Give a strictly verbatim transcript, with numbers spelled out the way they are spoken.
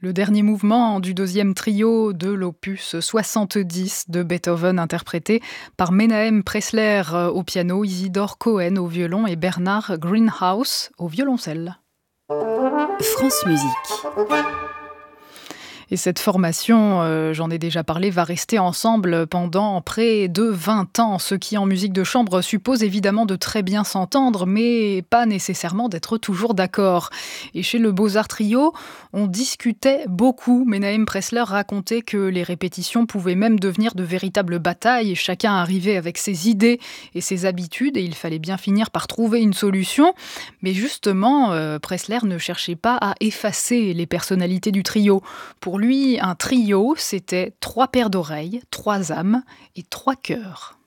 Le dernier mouvement du deuxième trio de l'opus soixante-dix de Beethoven, interprété par Menahem Pressler au piano, Isidore Cohen au violon et Bernard Greenhouse au violoncelle. France Musique. Et cette formation, euh, j'en ai déjà parlé, va rester ensemble pendant près de vingt ans, ce qui en musique de chambre suppose évidemment de très bien s'entendre, mais pas nécessairement d'être toujours d'accord. Et chez le Beaux-Arts Trio, on discutait beaucoup. Menahem Pressler racontait que les répétitions pouvaient même devenir de véritables batailles. Chacun arrivait avec ses idées et ses habitudes, et il fallait bien finir par trouver une solution. Mais justement, euh, Pressler ne cherchait pas à effacer les personnalités du trio. Pour lui, un trio, c'était trois paires d'oreilles, trois âmes et trois cœurs.